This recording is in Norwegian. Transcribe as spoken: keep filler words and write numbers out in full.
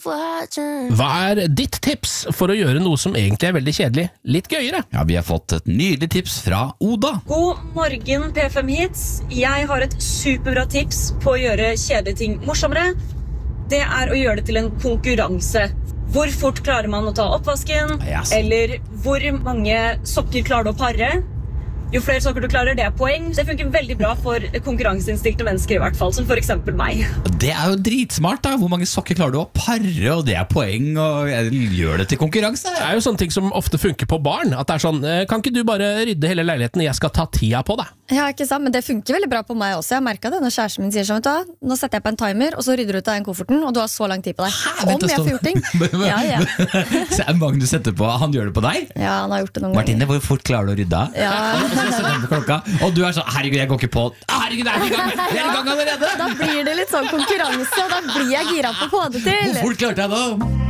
Hva er ditt tips for å gjøre noe som egentlig er veldig kjedelig litt gøyere? Ja, vi har fått et nydelig tips fra Oda. God morgen, P fem Hits. Jeg har et superbra tips på å gjøre kjedelige ting morsommere. Det er å gjøre det til en konkurranse. Hvor fort klarer man å ta oppvasken? Yes. Eller hvor mange sokker klarer du å pare? Jo flere sokker du klarer, det er poeng. Det funker veldig bra for konkurranseinstinkte mennesker i hvert fall, som for eksempel meg. Det er jo dritsmart da. Hvor mange sokker klarer du å pare, og det er poeng, og jeg gjør det til konkurranse. Det er jo sånne ting som ofte funker på barn. At det er sånn, kan ikke du bare rydde hele leiligheten, jeg skal ta tida på deg. Ja, ikke sant, men det funker veldig bra på meg også. Jeg har merket det når kjæresten min sier sånn, vet du hva, nå setter jeg på en timer, og så rydder du ut av den kofferten, og du har så lang tid på deg. Hæ, Om jeg får gjort ting. Ja, ja. Så er det mange du setter på, han gjør det på deg? Ja, han har gjort det noen Martine, hvor fort klarer du å rydde av? Ja. Klokka, og du er sånn, herregud, jeg går ikke på. Herregud, jeg er i gang, jeg er i gang allerede. Da blir det litt sånn konkurranse, og da blir jeg gira på å få det til. Hvor fort klarte jeg da?